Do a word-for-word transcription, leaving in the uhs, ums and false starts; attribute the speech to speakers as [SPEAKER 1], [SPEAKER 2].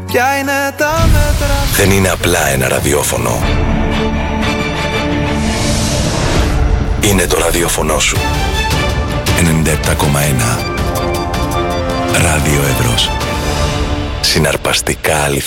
[SPEAKER 1] Ποια είναι τα μέτρα.
[SPEAKER 2] Δεν είναι απλά ένα ραδιόφωνο. Είναι το ραδιόφωνο σου. ενενήντα επτά κόμμα ένα Ράδιο Εύρος. Συναρπαστικά αληθινά.